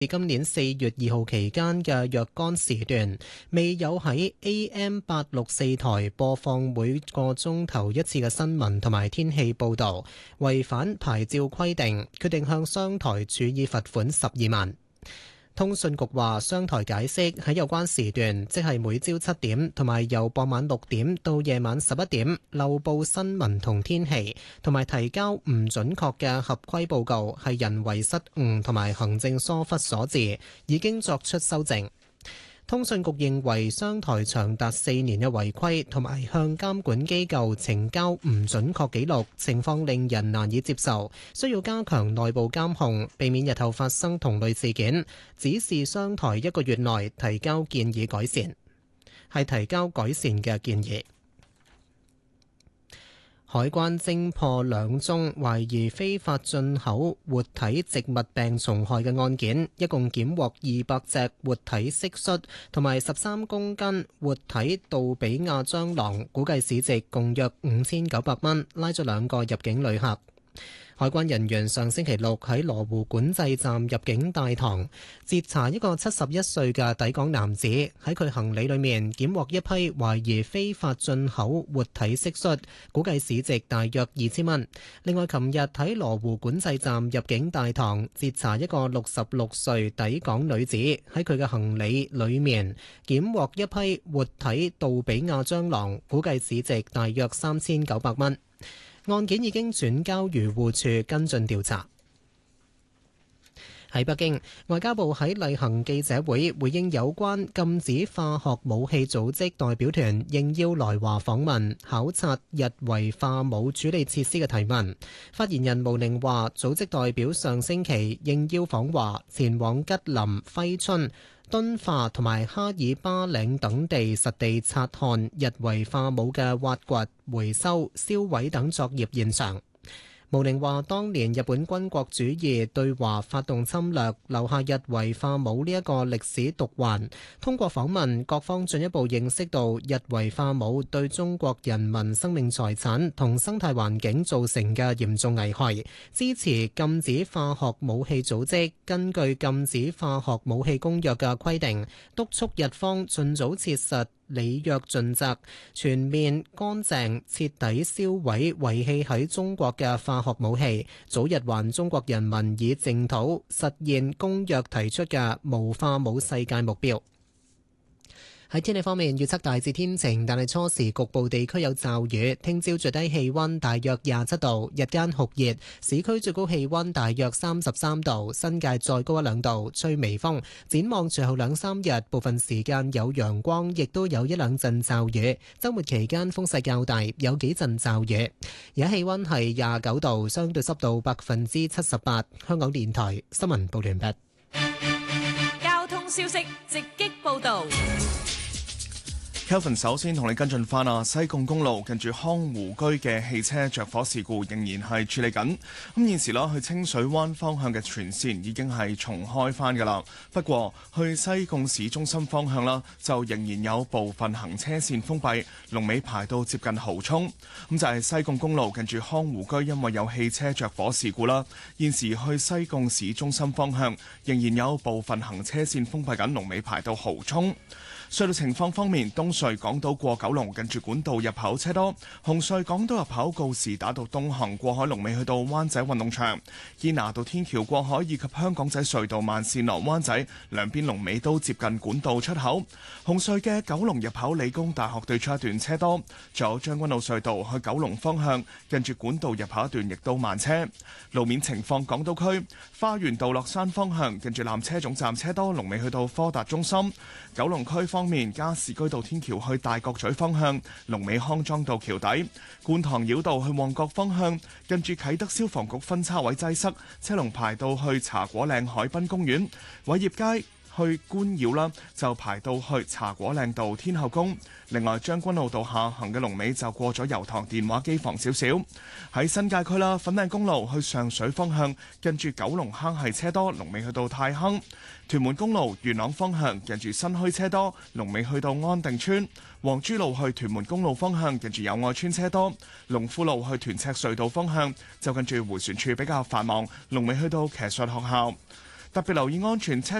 今年4月2號期間嘅若干時段，未有喺 AM864 台播放每個鐘頭一次嘅新聞同埋天氣報導，違反牌照規定，決定向商台處以罰款12萬。通訊局話，商台解釋喺有關時段，即係每朝7點同埋由傍晚6點到夜晚11點漏報新聞同天氣，同埋提交唔準確嘅合規報告，係人為失誤同埋行政疏忽所致，已經作出修正。通訊局認為商台長達4年嘅違規同埋向監管機構呈交唔準確記錄，情況令人難以接受，需要加強內部監控，避免日後發生同類事件。指示商台1個月內提交建議改善，係提交改善嘅建議。海關偵破2宗懷疑非法進口活體植物病蟲害嘅案件，一共檢獲200隻活體蟋蟀同埋13公斤活體杜比亞蟑螂，估計市值共約5900蚊，拉咗2個入境旅客。海關人員上星期六喺羅湖管制站入境大堂截查一個71歲嘅抵港男子，喺佢行李裏面檢獲一批懷疑非法進口活體蟋蟀，估計市值大約2000蚊。另外，琴日喺羅湖管制站入境大堂截查一個66歲抵港女子，喺佢嘅行李裏面檢獲一批活體杜比亞蟑螂，估計市值大約3900蚊。案件已經轉交漁護署跟進調查。喺北京，外交部喺例行記者會回應有關禁止化學武器組織代表團應邀來華訪問考察日維化武處理設施嘅提問。發言人毛寧話，組織代表上星期應邀訪華，前往吉林、揮春、敦化同埋哈爾巴嶺等地實地察看日維化武嘅挖掘、回收、銷毀等作業現場。毛寧話，當年日本軍國主義對華發動侵略，留下日維化武呢一個歷史毒患。通過訪問，各方進一步認識到日維化武對中國人民生命財產同生態環境造成嘅嚴重危害，支持禁止化學武器組織根據禁止化學武器公約嘅規定，督促日方盡早切實履約盡責，全面乾淨徹底銷毀遺棄喺中國嘅化學武器，早日還中國人民以淨土，實現公約提出嘅無化武世界目標。喺天氣方面，預測大致天晴，但係初時局部地區有驟雨。聽朝最低氣溫大約27度，日間酷熱，市區最高氣溫大約33度，新界再高1-2度，吹微風。展望隨後2-3日，部分時間有陽光，亦都有1-2陣驟雨。週末期間風勢較大，有幾陣驟雨。而家氣溫係29度，相對濕度78%。香港電台新聞報完畢。 交通消息直擊報導。 Kelvin 首先同你跟進翻啊，西貢公路近住康湖居嘅汽車着火事故仍然係處理緊。咁現時去清水灣方向嘅全線已經係重開翻㗎啦。不過去西貢市中心方向啦，就仍然有部分行車線封閉，龍尾排到接近蠔涌。咁就係西貢公路近住康湖居，因為有汽車着火事故啦。現時去西貢市中心方向仍然有部分行車線封閉緊，龍尾排到蠔涌。隧道情況方面，東隧港島過九龍近住管道入口車多，紅隧港島入口告士打道東行過海龍尾去到灣仔運動場，堅拿道天橋過海以及香港仔隧道慢線落灣仔兩邊龍尾都接近管道出口。紅隧嘅九龍入口理工大學對出一段車多，仲有將軍澳隧道去九龍方向近住管道入口一段亦都慢車。路面情況，港島區花園道落山方向近住纜車總站車多，龍尾去到科達中心。九龍區方面，加士居道天橋去大角咀方向，龍尾康莊道橋底；觀塘繞道去旺角方向，近住啟德消防局分叉位擠塞，車龍排到去茶果嶺海濱公園；偉業街去觀繞啦，就排到去茶果嶺道天后宮。另外，將軍澳道下行嘅龍尾就過咗油塘電話機房少少。喺新界區啦，粉嶺公路去上水方向，近住九龍坑係車多，龍尾去到太坑；屯門公路元朗方向，近住新墟車多，龍尾去到安定村；黃珠路去屯門公路方向，近住友愛村車多；龍富路去屯赤隧道方向，就近住迴旋處比較繁忙，龍尾去到騎術學校。 特別留意安全車